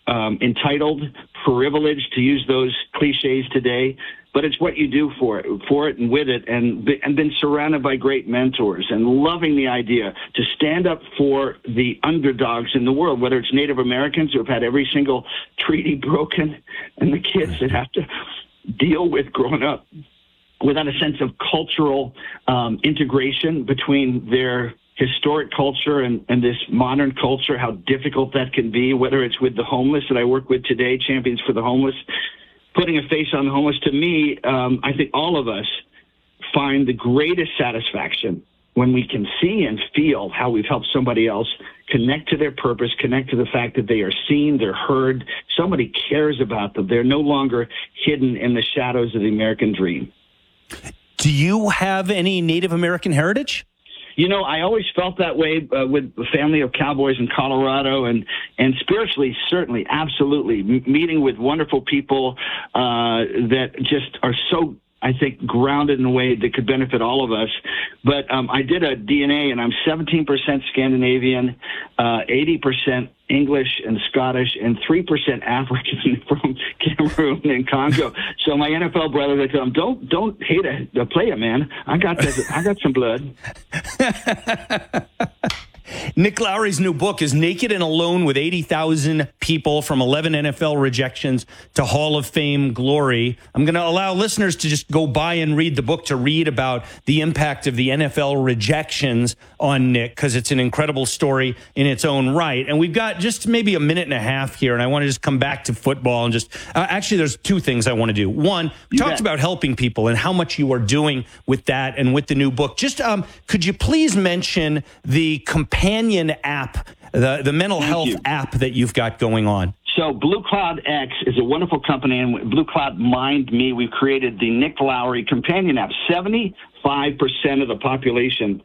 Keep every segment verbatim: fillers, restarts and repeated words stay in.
um, entitled, privileged, to use those cliches today, but it's what you do for it, for it and with it, and, be, and been surrounded by great mentors and loving the idea to stand up for the underdogs in the world, whether it's Native Americans who have had every single treaty broken and the kids that have to deal with growing up without a sense of cultural um, integration between their historic culture and, and this modern culture, how difficult that can be, whether it's with the homeless that I work with today, Champions for the Homeless, putting a face on the homeless. To me, um, I think all of us find the greatest satisfaction when we can see and feel how we've helped somebody else connect to their purpose, connect to the fact that they are seen, they're heard, somebody cares about them. They're no longer hidden in the shadows of the American dream. Do you have any Native American heritage? You know, I always felt that way uh, with the family of cowboys in Colorado, and, and spiritually, certainly, absolutely. M- meeting with wonderful people uh, that just are so, I think, grounded in a way that could benefit all of us. But um, I did a D N A, and I'm seventeen percent Scandinavian, uh, eighty percent English and Scottish, and three percent African from Cameroon and Congo. So my N F L brother, they tell him, don't don't hate a, a player, man. I got this, I got some blood. Nick Lowery's new book is Naked and Alone with eighty thousand people, from eleven N F L rejections to Hall of Fame glory. I'm going to allow listeners to just go by and read the book to read about the impact of the N F L rejections on Nick, because it's an incredible story in its own right. And we've got just maybe a minute and a half here, and I want to just come back to football and just uh, actually, there's two things I want to do. One, we you talked bet. about helping people and how much you are doing with that and with the new book. Just um, could you please mention the companion app, the, the mental Thank health you. app that you've got going on? So Blue Cloud X is a wonderful company, and Blue Cloud Mind Me, we've created the Nick Lowery companion app. seventy-five percent of the population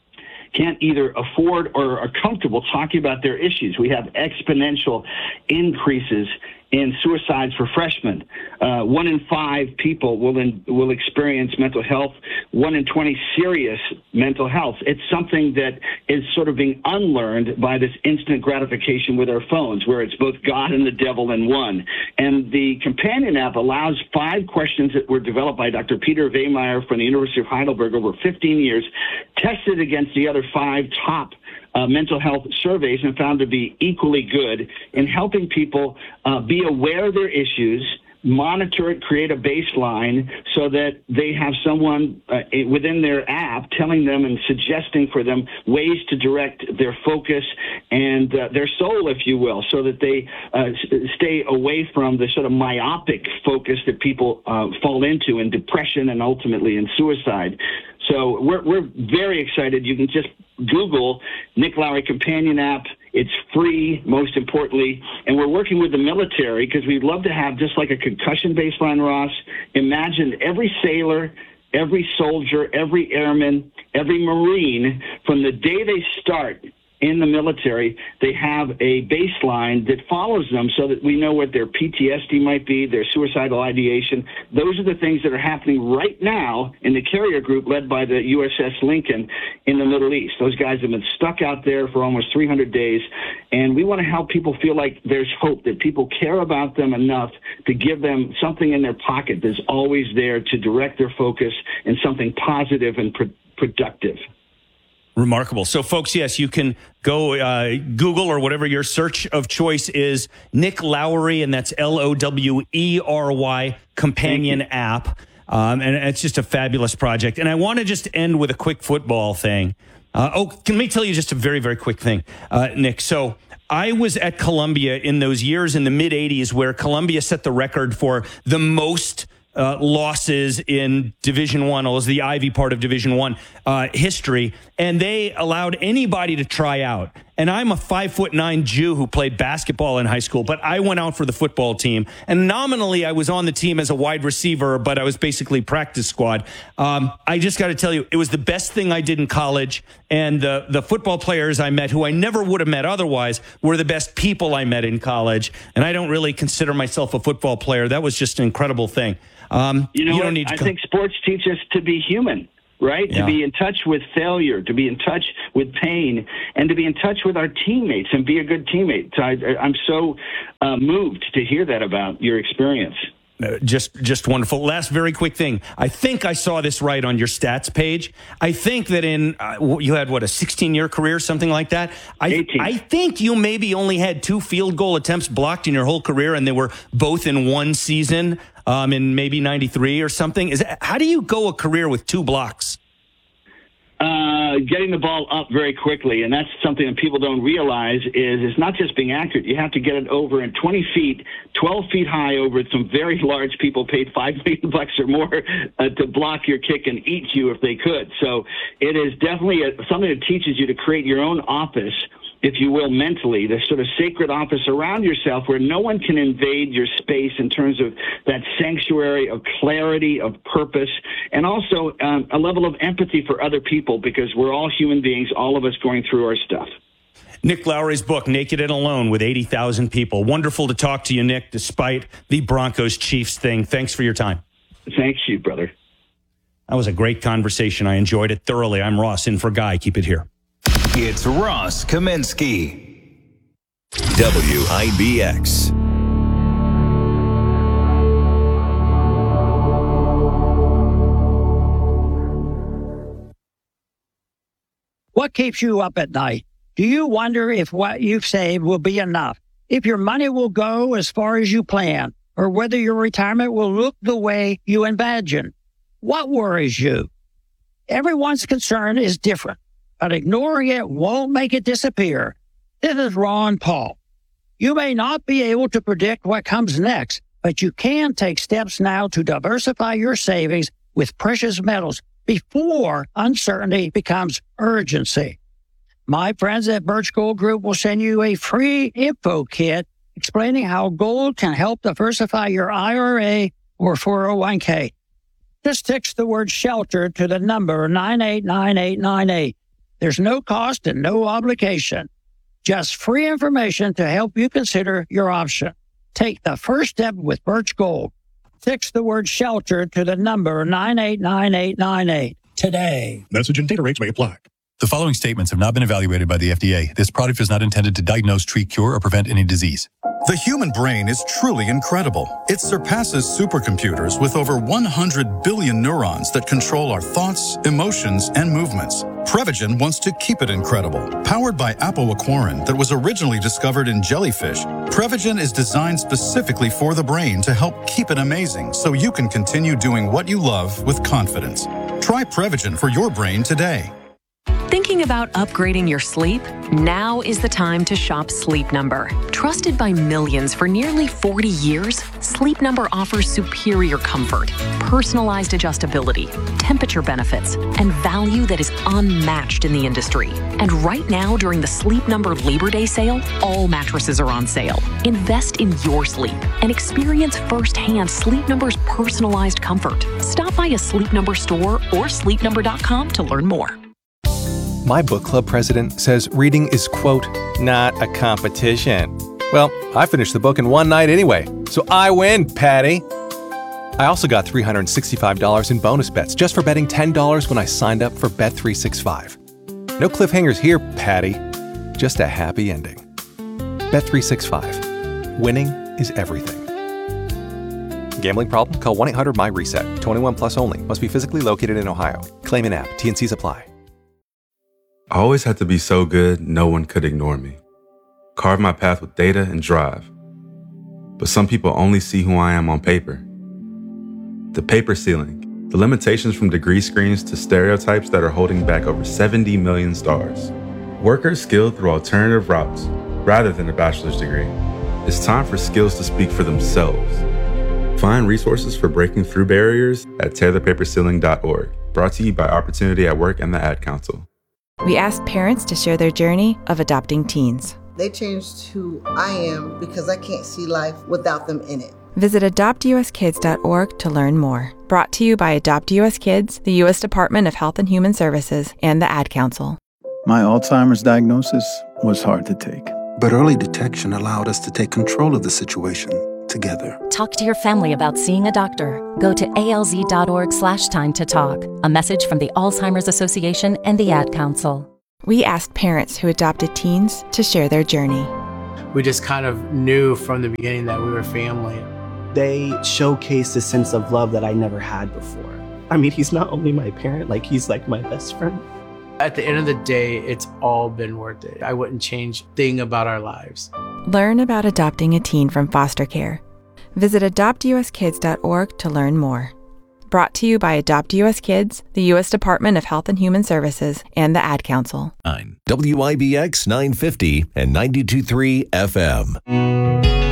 can't either afford or are comfortable talking about their issues. We have exponential increases in suicides for freshmen. Uh, one in five people will in, will experience mental health. One in twenty serious mental health. It's something that is sort of being unlearned by this instant gratification with our phones, where it's both God and the devil in one. And the companion app allows five questions that were developed by Doctor Peter Wehmeyer from the University of Heidelberg over fifteen years, tested against the other five top Uh, mental health surveys, and found to be equally good in helping people uh, be aware of their issues, monitor it, create a baseline so that they have someone uh, within their app telling them and suggesting for them ways to direct their focus and uh, their soul, if you will, so that they uh, stay away from the sort of myopic focus that people uh, fall into in depression and ultimately in suicide. So we're we're very excited. You can just Google Nick Lowery Companion app. It's free, most importantly, and we're working with the military because we'd love to have just like a concussion baseline, Ross. Imagine every sailor, every soldier, every airman, every Marine, from the day they start in the military, they have a baseline that follows them so that we know what their P T S D might be, their suicidal ideation. Those are the things that are happening right now in the carrier group led by the U S S Lincoln in the Middle East. Those guys have been stuck out there for almost three hundred days, and we want to help people feel like there's hope, that people care about them enough to give them something in their pocket that's always there to direct their focus in something positive and pro- productive. Remarkable. So, folks, yes, you can go uh, Google or whatever your search of choice is, Nick Lowery, and that's L O W E R Y, companion app. Um, and it's just a fabulous project. And I want to just end with a quick football thing. Uh, oh, can me tell you just a very, very quick thing, uh, Nick. So I was at Columbia in those years in the mid-eighties where Columbia set the record for the most Uh, losses in Division One. It was the Ivy part of Division One uh, history, and they allowed anybody to try out. And I'm a five foot nine Jew who played basketball in high school, but I went out for the football team. And nominally, I was on the team as a wide receiver, but I was basically practice squad. Um, I just got to tell you, it was the best thing I did in college. And the the football players I met, who I never would have met otherwise, were the best people I met in college. And I don't really consider myself a football player. That was just an incredible thing. Um, you know, you what? don't need to I co- think sports teach us to be human. right? Yeah. To be in touch with failure, to be in touch with pain, and to be in touch with our teammates and be a good teammate. So I, I'm so uh, moved to hear that about your experience. Uh, just just wonderful. Last very quick thing. I think I saw this right on your stats page. I think that in, uh, you had, what, a sixteen-year career, something like that? I, eighteen. I think you maybe only had two field goal attempts blocked in your whole career, and they were both in one season, um, in maybe ninety-three or something. Is that, how do you go a career with two blocks? Uh, getting the ball up very quickly, and that's something that people don't realize is it's not just being accurate. You have to get it over in twenty feet, twelve feet high over some very large people paid five million bucks or more uh, to block your kick and eat you if they could. So it is definitely a, something that teaches you to create your own office, if you will, mentally, the sort of sacred office around yourself where no one can invade your space in terms of that sanctuary of clarity, of purpose, and also um, a level of empathy for other people, because we're all human beings, all of us going through our stuff. Nick Lowery's book, Naked and Alone, with eighty thousand people. Wonderful to talk to you, Nick, despite the Broncos-Chiefs thing. Thanks for your time. Thank you, brother. That was a great conversation. I enjoyed it thoroughly. I'm Ross, in for Guy. Keep it here. It's Ross Kaminsky. W I B X. What keeps you up at night? Do you wonder if what you've saved will be enough? If your money will go as far as you plan? Or whether your retirement will look the way you imagine? What worries you? Everyone's concern is different, but ignoring it won't make it disappear. This is Ron Paul. You may not be able to predict what comes next, but you can take steps now to diversify your savings with precious metals before uncertainty becomes urgency. My friends at Birch Gold Group will send you a free info kit explaining how gold can help diversify your I R A or four oh one k. Just text the word SHELTER to the number nine eight nine eight nine eight. There's no cost and no obligation. Just free information to help you consider your option. Take the first step with Birch Gold. Text the word SHELTER to the number nine eight nine eight nine eight today. Message and data rates may apply. The following statements have not been evaluated by the F D A. This product is not intended to diagnose, treat, cure, or prevent any disease. The human brain is truly incredible. It surpasses supercomputers with over one hundred billion neurons that control our thoughts, emotions, and movements. Prevagen wants to keep it incredible. Powered by apoaquarin that was originally discovered in jellyfish, Prevagen is designed specifically for the brain to help keep it amazing so you can continue doing what you love with confidence. Try Prevagen for your brain today. Thinking about upgrading your sleep? Now is the time to shop Sleep Number. Trusted by millions for nearly forty years, Sleep Number offers superior comfort, personalized adjustability, temperature benefits, and value that is unmatched in the industry. And right now, during the Sleep Number Labor Day sale, all mattresses are on sale. Invest in your sleep and experience firsthand Sleep Number's personalized comfort. Stop by a Sleep Number store or sleep number dot com to learn more. My book club president says reading is, quote, not a competition. Well, I finished the book in one night anyway, so I win, Patty. I also got three hundred sixty-five dollars in bonus bets just for betting ten dollars when I signed up for Bet three sixty-five. No cliffhangers here, Patty. Just a happy ending. Bet three sixty-five. Winning is everything. Gambling problem? Call one eight hundred M Y RESET. twenty-one plus only. Must be physically located in Ohio. Claim in app. T and Cs apply. I always had to be so good, no one could ignore me. Carve my path with data and drive. But some people only see who I am on paper. The paper ceiling, the limitations from degree screens to stereotypes that are holding back over seventy million stars. Workers skilled through alternative routes rather than a bachelor's degree. It's time for skills to speak for themselves. Find resources for breaking through barriers at tear the paper ceiling dot org. Brought to you by Opportunity at Work and the Ad Council. We asked parents to share their journey of adopting teens. They changed who I am because I can't see life without them in it. Visit adopt u s kids dot org to learn more. Brought to you by Adopt U S Kids, the U S Department of Health and Human Services, and the Ad Council. My Alzheimer's diagnosis was hard to take. But early detection allowed us to take control of the situation. together. Talk to your family about seeing a doctor. Go to alz.org slash time to talk. A message from the Alzheimer's Association and the Ad Council. We asked parents who adopted teens to share their journey. We just kind of knew from the beginning that we were family. They showcased a sense of love that I never had before. I mean, he's not only my parent, like he's like my best friend. At the end of the day, it's all been worth it. I wouldn't change a thing about our lives. Learn about adopting a teen from foster care. Visit adopt u s kids dot org to learn more. Brought to you by Adopt U S Kids, the U S Department of Health and Human Services, and the Ad Council. W I B X nine fifty and ninety-two point three F M.